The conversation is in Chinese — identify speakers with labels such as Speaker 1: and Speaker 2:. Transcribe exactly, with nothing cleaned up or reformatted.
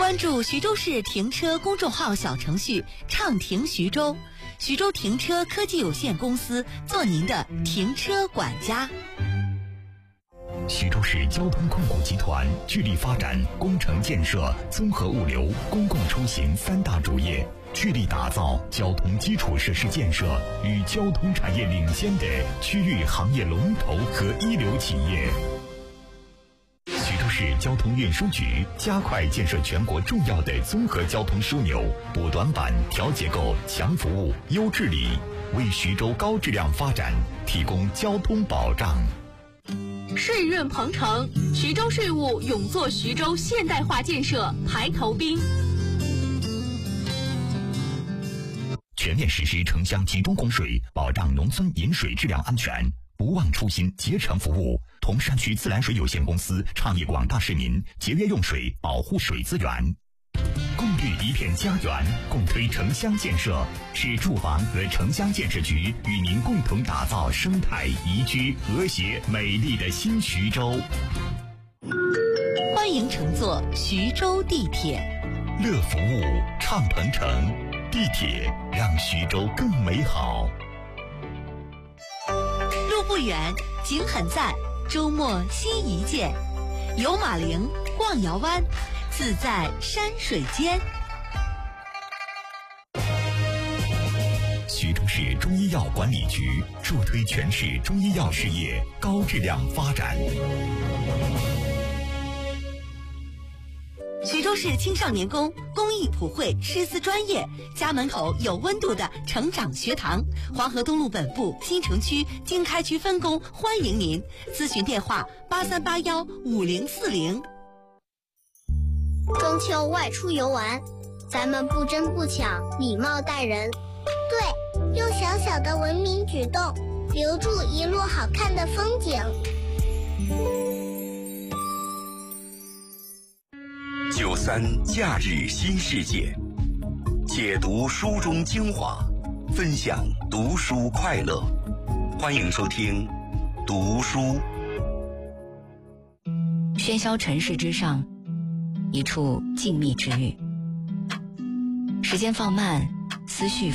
Speaker 1: 关注徐州市停车公众号小程序畅停徐州，徐州停车科技有限公司做您的停车管家。
Speaker 2: 徐州市交通控股集团致力发展工程建设、综合物流、公共出行三大主业，致力打造交通基础设施建设与交通产业领先的区域行业龙头和一流企业。徐州市交通运输局加快建设全国重要的综合交通枢纽，补短板、调结构、强服务、优治理，为徐州高质量发展提供交通保障。
Speaker 3: 税运鹏程，徐州税务勇做徐州现代化建设排头兵。
Speaker 2: 全面实施城乡集中供水，保障农村饮水质量安全，不忘初心，竭诚服务。同山区自来水有限公司倡议广大市民节约用水，保护水资源。共育一片家园，共推城乡建设，市住房和城乡建设局与您共同打造生态宜居、和谐、美丽的新徐州。
Speaker 1: 欢迎乘坐徐州地铁，
Speaker 2: 乐服务，畅鹏程，地铁让徐州更美好。
Speaker 1: 路不远，景很赞，周末心一见，游马陵，逛瑶湾，自在山水间。
Speaker 2: 徐州市中医药管理局助推全市中医药事业高质量发展。
Speaker 1: 徐州市青少年宫公益普惠师资专业，家门口有温度的成长学堂，黄河东路本部新城区经开区分工欢迎您，咨询电话八三八幺五零四零。
Speaker 4: 中秋外出游玩，咱们不争不抢，礼貌待人。对，用小小的文明举动，留住一路好看的风景。
Speaker 5: 九三假日新世界，解读书中精华，分享读书快乐。欢迎收听读书。
Speaker 6: 喧嚣尘世之上，一处静谧之域，时间放慢，思绪